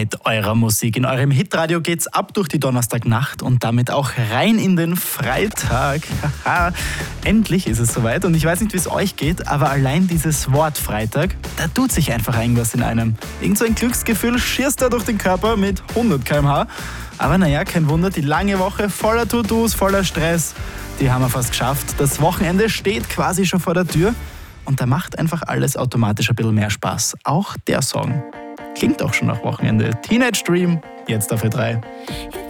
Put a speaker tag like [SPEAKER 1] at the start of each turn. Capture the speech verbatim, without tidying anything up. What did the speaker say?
[SPEAKER 1] mit eurer Musik. In eurem Hitradio geht's ab durch die Donnerstagnacht und damit auch rein in den Freitag. Haha, endlich ist es soweit und ich weiß nicht, wie es euch geht, aber allein dieses Wort Freitag, da tut sich einfach irgendwas in einem. Irgend so ein Glücksgefühl schießt da durch den Körper mit hundert Kilometer pro Stunde. Aber naja, kein Wunder, die lange Woche voller To-Dos, voller Stress, die haben wir fast geschafft. Das Wochenende steht quasi schon vor der Tür und da macht einfach alles automatisch ein bisschen mehr Spaß. Auch der Song. Klingt auch schon nach Wochenende. Teenage Dream, jetzt auf Ö drei.